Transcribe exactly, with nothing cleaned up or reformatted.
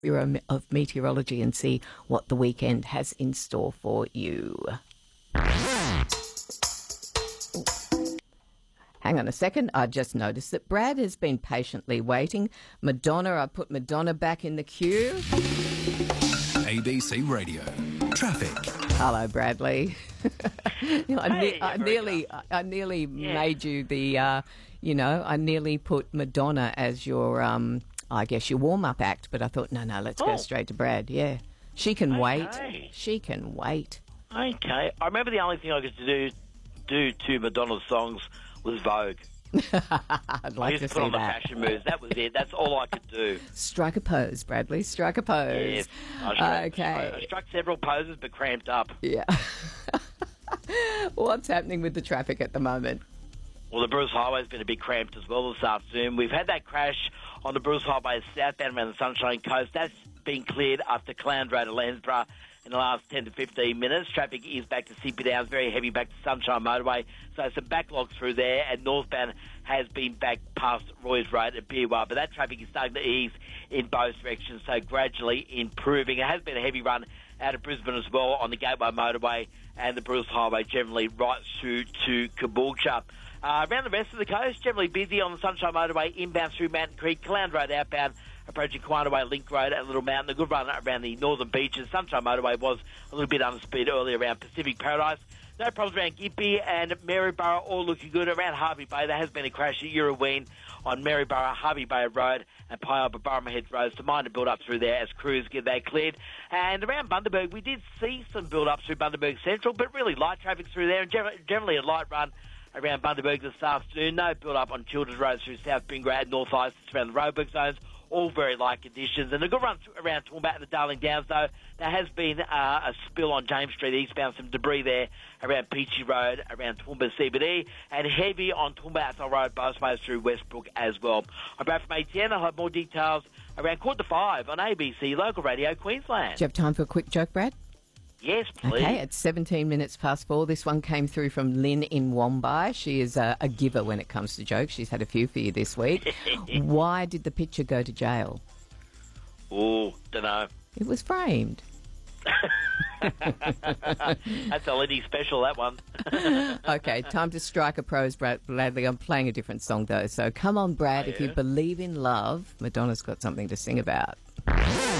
Bureau of Meteorology and see what the weekend has in store for you. Hang on a second. I just noticed that Brad has been patiently waiting. Madonna, I put Madonna back in the queue. A B C Radio. Traffic. Hello, Bradley. I, Hey, ne- I nearly, I nearly Yeah. made you the, uh, you know, I nearly put Madonna as your, um, I guess, your warm-up act, but I thought, no, no, let's Oh. go straight to Brad. Yeah, she can Okay. wait. She can wait. Okay. I remember the only thing I could do do to Madonna's songs was Vogue. I'd I like used to to put see on the that. fashion moves. That was it. That's all I could do. Strike a pose, Bradley. Strike a pose. Yes. I struck, Okay. I struck several poses, but cramped up. Yeah. What's happening with the traffic at the moment? Well, the Bruce Highway's been a bit cramped as well this afternoon. We've had that crash on the Bruce Highway southbound around the Sunshine Coast. That's been cleared up to Clown Road to Landsborough in the last ten to fifteen minutes. Traffic is back to Sippy Downs, very heavy back to Sunshine Motorway. So some backlogs through there, and northbound has been back past Roy's Road at Beerwah. But that traffic is starting to ease in both directions, so gradually improving. It has been a heavy run out of Brisbane as well on the Gateway Motorway and the Bruce Highway, generally right through to Caboolture. Uh, around the rest of the coast, generally busy on the Sunshine Motorway, inbound through Mountain Creek, Clown Road outbound, approaching Quanaway Link Road at Little Mountain. A good run around the northern beaches. Sunshine Motorway was a little bit under speed earlier around Pacific Paradise. No problems around Gympie and Maryborough, all looking good. Around Harvey Bay, there has been a crash at Euroween on Maryborough, Harvey Bay Road and Pialba Burma Heads Road. Some minor build-up through there as crews get that cleared. And around Bundaberg, we did see some build-up through Bundaberg Central, but really light traffic through there, and generally a light run around Bundaberg this afternoon. No build-up on Childers Road through South Bingrat, North Isis around the roadwork zones. All very light conditions. And a good run around Toowoomba and the Darling Downs, though. There has been uh, a spill on James Street eastbound, some debris there around Peachy Road, around Toowoomba C B D, and heavy on Toowoomba Athol Road, both ways through Westbrook as well. I'm Brad from A T N. I'll have more details around quarter to five on A B C Local Radio Queensland. Do you have time for a quick joke, Brad? Yes, please. Okay, it's seventeen minutes past four. This one came through from Lynn in Wombai. She is a, a giver when it comes to jokes. She's had a few for you this week. Why did the picture go to jail? Oh, don't know. It was framed. That's a Liddy special, that one. Okay, time to strike a pose, Brad Bradley. I'm playing a different song, though. So come on, Brad. Oh, If you yeah? believe in love, Madonna's got something to sing about.